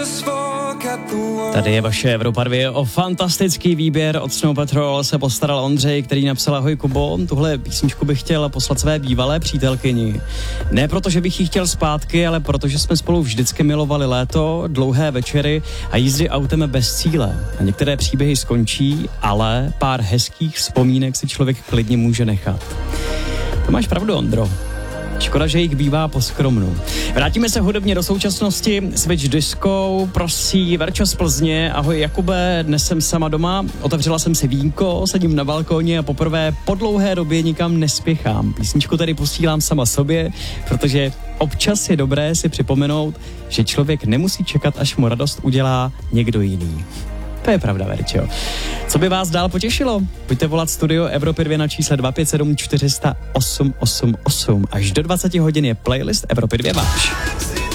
Tady je vaše Evropa 2. O fantastický výběr od Snow Patrol se postaral Ondřej, který napsal: ahoj Kubo, tuhle písničku bych chtěl poslat své bývalé přítelkyni. Ne proto, že bych ji chtěl zpátky, ale protože jsme spolu vždycky milovali léto, dlouhé večery a jízdy autem bez cíle. A některé příběhy skončí, ale pár hezkých vzpomínek si člověk klidně může nechat. To máš pravdu, Ondro. Škoda, že jich bývá poskromnu. Vrátíme se hudebně do současnosti. Switch disco, prosí Verča z Plzně. Ahoj Jakube, dnes jsem sama doma, otevřela jsem si vínko, sedím na balkóně a poprvé po dlouhé době nikam nespěchám. Písničku tady posílám sama sobě, protože občas je dobré si připomenout, že člověk nemusí čekat, až mu radost udělá někdo jiný. To je pravda, Verčo. Co by vás dál potěšilo? Pojďte volat studio Evropy 2 na čísle 257 400 888. Až do 20 hodin je playlist Evropy 2 váš.